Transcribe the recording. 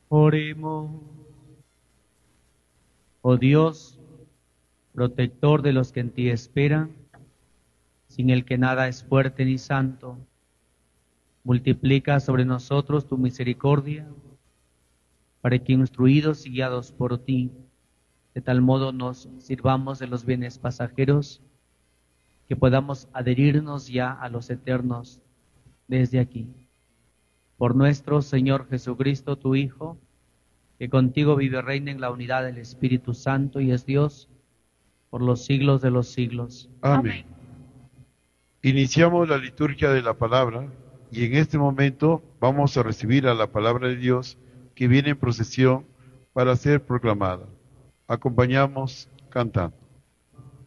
Oremos. Oh Dios, protector de los que en ti esperan, sin el que nada es fuerte ni santo, multiplica sobre nosotros tu misericordia, para que instruidos y guiados por ti, de tal modo nos sirvamos de los bienes pasajeros, que podamos adherirnos ya a los eternos desde aquí. Por nuestro Señor Jesucristo, tu Hijo, que contigo vive y reina en la unidad del Espíritu Santo y es Dios por los siglos de los siglos. Amén. Iniciamos la liturgia de la palabra y en este momento vamos a recibir a la palabra de Dios que viene en procesión para ser proclamada. Acompañamos cantando.